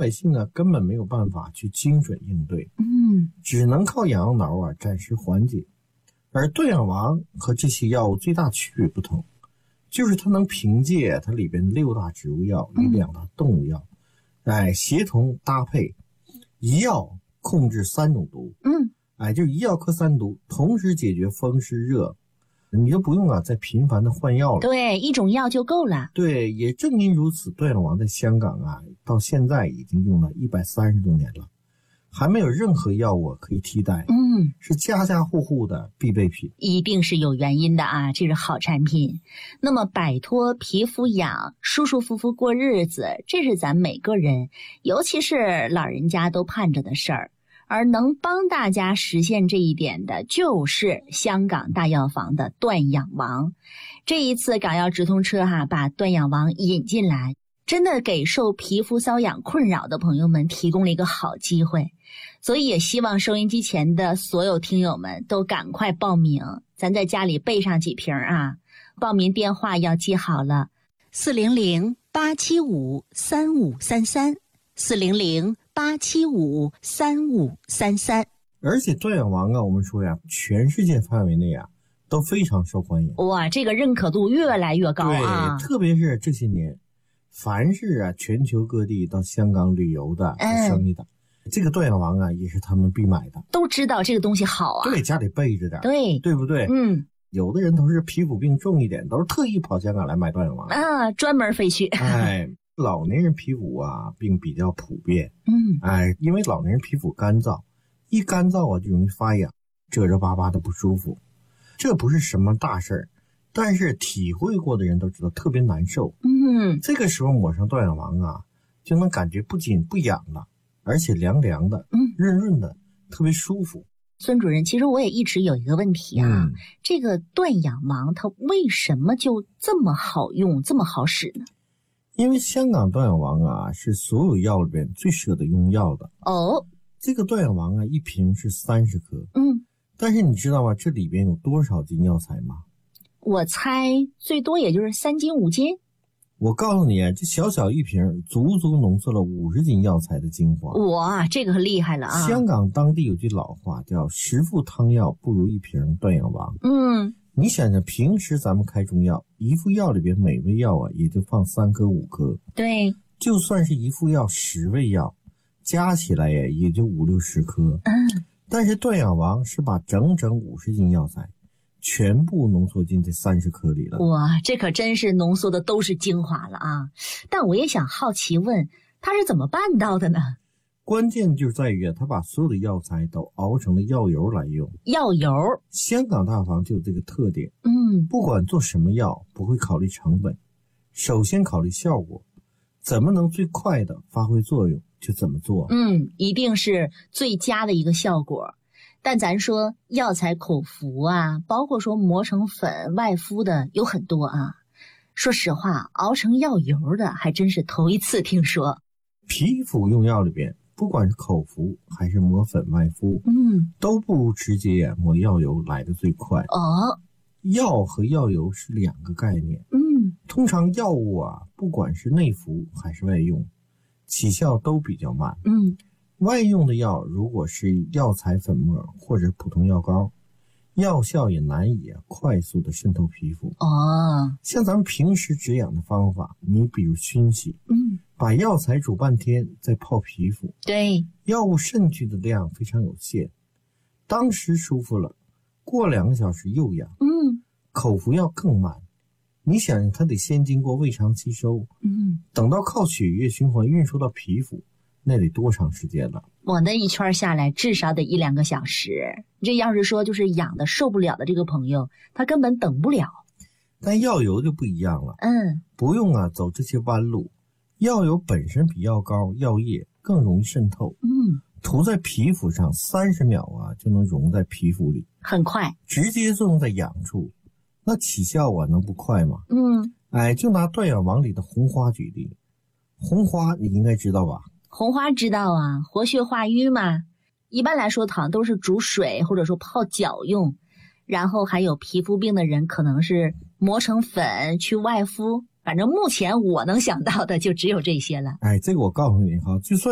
百姓啊根本没有办法去精准应对，只能靠痒痒挠啊暂时缓解。而断痒王和这些药物最大区别不同，就是它能凭借它里边6大植物药与2大动物药，协同搭配，一药控制3种毒，就一药克3毒，同时解决风湿热，你就不用再频繁的换药了。 对，一种药就够了。 对，也正因如此，断痒王在香港到现在已经用了130多年了，还没有任何药物可以替代，是家家户户的必备品。 一定是有原因的啊，这是好产品。那么摆脱皮肤痒，舒舒服服过日子，这是咱每个人，尤其是老人家都盼着的事儿。而能帮大家实现这一点的，就是香港大药房的断痒王。这一次港药直通车把断痒王引进来，真的给受皮肤瘙痒困扰的朋友们提供了一个好机会。所以也希望收音机前的所有听友们都赶快报名，咱在家里备上几瓶报名电话要记好了，400-875-3533 400-875-3533。 而且断痒王我们说全世界范围内都非常受欢迎。 哇，这个认可度越来越高啊！ 对，特别是这些年，凡是全球各地到香港旅游的生意的，这个断痒王也是他们必买的， 都知道这个东西好对，家里备着点， 对不对？有的人都是皮肤病重一点，都是特意跑香港来买断痒王专门飞去。 老年人皮肤病比较普遍，因为老年人皮肤干燥，一干燥就容易发痒，皱巴巴的不舒服。这不是什么大事儿，但是体会过的人都知道特别难受。这个时候抹上断痒王就能感觉不仅不痒了，而且凉凉的，润润的，特别舒服。 孙主任，其实我也一直有一个问题这个断痒王它为什么就这么好用，这么好使呢？ 因为香港断痒王是所有药里边最舍得用药的。这个断痒王一瓶是30颗，但是你知道吗？这里边有多少斤药材吗？ 我猜最多也就是3斤5斤。 我告诉你这小小一瓶足足浓缩了50斤药材的精华。 哇，这个很厉害了香港当地有句老话叫10副汤药不如一瓶断痒王。你想想，平时咱们开中药，一副药里边每味药也就放3颗5颗。 对， 就算是一副药10味药，加起来也就50-60颗。但是断痒王是把整整50斤药材全部浓缩进这30颗里了。 哇，这可真是浓缩的都是精华了但我也想好奇问，他是怎么办到的呢？ 关键就在于他把所有的药材都熬成了药油来用。 药油， 香港大房就有这个特点。不管做什么药，不会考虑成本，首先考虑效果，怎么能最快的发挥作用就怎么做。 一定是最佳的一个效果。但咱说药材口服包括说磨成粉外敷的有很多说实话，熬成药油的还真是头一次听说。 皮肤用药里边，不管是口服还是磨粉外敷，都不如直接抹药油来得最快。药和药油是2个概念。通常药物不管是内服还是外用，起效都比较慢。外用的药如果是药材粉末或者普通药膏，药效也难以快速的渗透皮肤。像咱们平时止痒的方法，你比如熏洗，把药材煮半天再泡皮肤， 对， 药物渗去的量非常有限，当时舒服了，过2个小时又痒。口服药更慢，你想它得先经过胃肠吸收，等到靠血液循环运输到皮肤，那得多长时间了？ 我那一圈下来至少得1-2个小时。这要是说就是痒的受不了的这个朋友，他根本等不了。 但药油就不一样了，不用走这些弯路，药油本身比药膏、药液更容易渗透，涂在皮肤上30秒就能溶在皮肤里， 很快， 直接作用在痒处，那起效能不快吗？就拿断痒王里的红花举例，红花你应该知道吧？ 红花知道活血化瘀嘛。一般来说好像都是煮水或者说泡脚用，然后还有皮肤病的人可能是磨成粉去外敷，反正目前我能想到的就只有这些了。 这个我告诉你就算